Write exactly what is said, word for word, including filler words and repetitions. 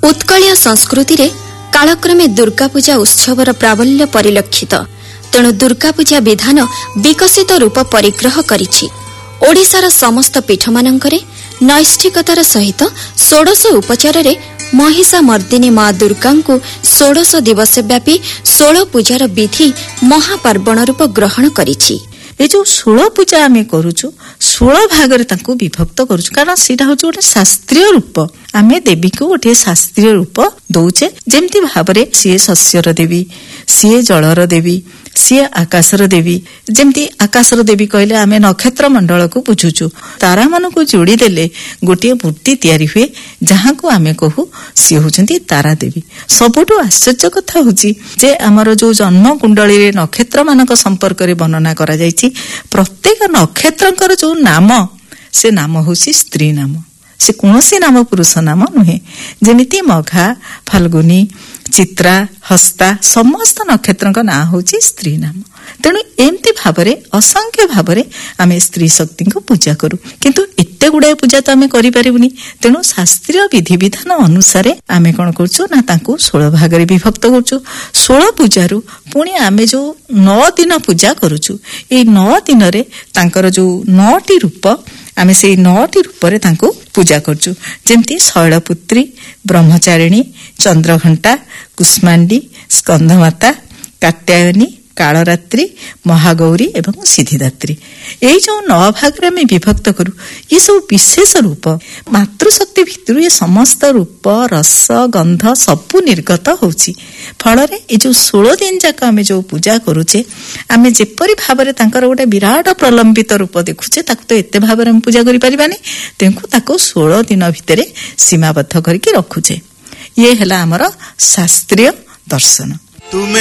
उत्कलीय संस्कृति रे कालक्रमे दुर्गा पूजा उत्सवर प्राबल्य परिलक्षित। तेणु दुर्गा पूजा विधान विकसित रूप परिग्रह करिछि। ओडिशार समस्त पीठमानंकरे नैष्ठिकतार सहित षोडश उपचार रे महिषा मर्दिनी माँ दुर्गा को षोडश दिवस व्यापी षोल पूजार विधि महापार्वण रूप ग्रहण करिछि। ये जो षोल पूजा आम करुचु षोल भाग विभक्त करुचु कारण सीटा हूँ गोटे शास्त्रीय रूप। आम देवी को गोटे शास्त्रीय रूप दौचे जेमती भाव सी शस्यर देवी, सी जलर देवी, सी आकाशर देवी। जेमती आकाशर देवी कहले आम नक्षत्र मंडल को बुझुचु, तारा मान को जोड़ी देले गोटे मूर्ति तैयारी हुए जहाँ को आम कहू सी होचंती तारा देवी। सबुठु आश्चर्य कथा होची जे आमर जो जन्म कुंडली रे नक्षत्र मानक संपर्क रे वर्णना करा जायछि। प्रत्येक नक्षत्रंकर जो नाम से नाम होची स्त्री नाम, से कौनसी नाम पुरुष नाम नुहे। जेमिति मघा, फाल्गुनी, चित्रा, हस्ता समस्त नक्षत्र ना होची स्त्री नाम। तेणु एमती भावरे असंख्य भावरे आमे स्त्री शक्ति को पूजा करू, किंतु एते गुड़ाए पूजा तो आमे करि परिबुनी। तेणु शास्त्रीय विधि विधान अनुसार आमे कोन करछु ना तांको षोल भाग रे विभक्त करछु। षोल पूजारू पुणी आमे जो नौ दिन पूजा करूछु, ए नौ दिन रे तांकर जो नौटी रूप आमे से नौटी रूप रे तांको पूजा करछु। जेमती शैलपुत्री, ब्रह्मचारिणी, चंद्रघंटा, कुष्मांडी, स्कंदमाता, कात्यायनी, कालरात्रि, महागौरी एवं सिद्धिदात्री। यही जो नौ भाग रे आमे विभक्त करू, ये सब विशेष रूप मातृशक्ति भितर ये समस्त रूप रस गंध सबु निर्गत होची। फल रे ये जो षोल दिन जाक आमे जो पूजा करूचे आमे जेपरि भाबरे तांकर गोटे विराट प्रलंबित रूप देखुचे ताको तो एते भाबरे हम पूजा करि परिबानी। तेंकु ताको षोल दिन भितरे सीमाबद्ध करके रखुचे। ये हला हमर शास्त्रीय दर्शन। तुमे